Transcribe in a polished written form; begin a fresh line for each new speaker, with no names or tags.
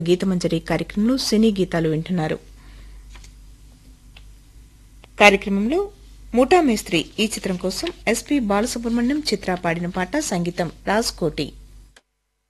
గీతమంజరి కార్యక్రమంలో సినీ గీతాలు వింటున్నారు. కార్యక్రమంలో ముఠా మేస్త్రి ఈ చిత్రం కోసం ఎస్పి బాలసుబ్రహ్మణ్యం చిత్ర పాడిన పాట, సంగీతం రాజ్ కోటి.